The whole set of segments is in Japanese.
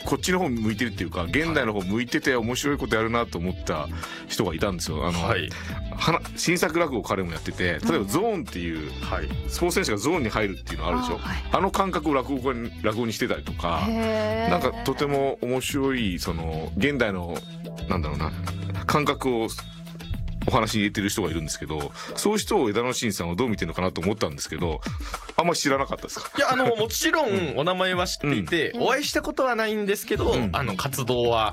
こっちの方向いてるっていうか現代の方向いてて面白いことやるなと思った人がいたんですよ。新作落語彼もやってて、例えばゾーンっていう、スポーツ選手がゾーンに入るっていうのあるでしょ。あの感覚を落語にしてたりとか、なんかとても面白いその現代のなんだろうな感覚をお話に入れてる人がいるんですけど、そういう人を枝野真さんはどう見てるのかなと思ったんですけど、あんまり知らなかったですか？ いやもちろんお名前は知っていて、お会いしたことはないんですけど、活動は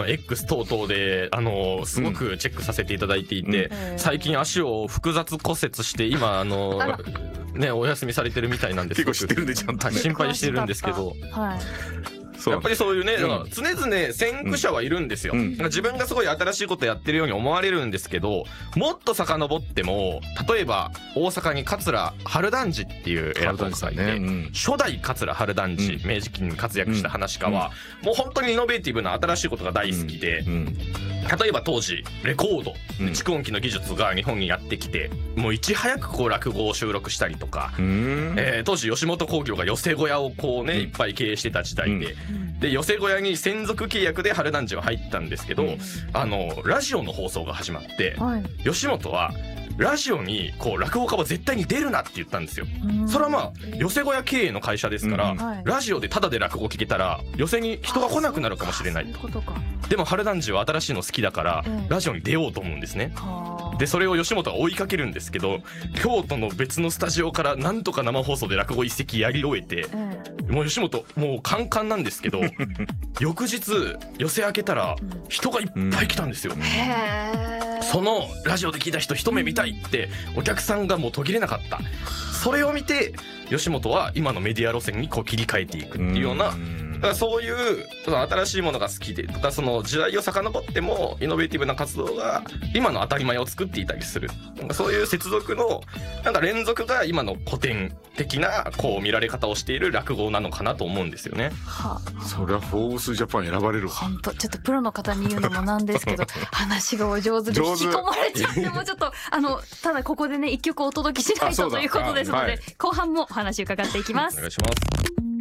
X 等々ですごくチェックさせていただいていて、最近足を複雑骨折して今ねお休みされてるみたいなんです。 結構知ってるんでちゃんと、ね、 心配してるんですけど。やっぱりそういうね、常々先駆者はいるんですよ。自分がすごい新しいことやってるように思われるんですけど、もっと遡っても例えば大阪に桂春団治っていう偉人がいて、初代桂春団治、明治期に活躍した噺家はもう本当にイノベーティブな新しいことが大好きで、例えば当時レコード、蓄音機の技術が日本にやってきて、もういち早くこう落語を収録したりとか、当時吉本興業が寄席小屋をこうねいっぱい経営してた時代で、寄席小屋に専属契約で春団治は入ったんですけど、ラジオの放送が始まって、吉本はラジオにこう落語家は絶対に出るなって言ったんですよ。それはまあ寄席小屋経営の会社ですから、ラジオでタダで落語聞けたら寄席に人が来なくなるかもしれないと。でも春団治は新しいの好きだからラジオに出ようと思うんですね。でそれを吉本は追いかけるんですけど、京都の別のスタジオからなんとか生放送で落語一席やり終えて、もう吉本もうカンカンなんですけど翌日寄席開けたら人がいっぱい来たんですよ。そのラジオで聞いた人一目見たいってお客さんがもう途切れなかった。それを見て吉本は今のメディア路線にこう切り替えていくっていうような、だからそういう新しいものが好きでとか、その時代を遡ってもイノベーティブな活動が今の当たり前を作っていたりする、そういう接続のなんか連続が今の古典的なこう見られ方をしている落語なのかなと思うんですよね。 それはフォーブスジャパン選ばれるわ。 本当ちょっとプロの方に言うのもなんですけど話がお上手で引き込まれちゃって、もうちょっとただここでね一曲お届けしないとということですので、後半もお話伺っていきます。 お願いします。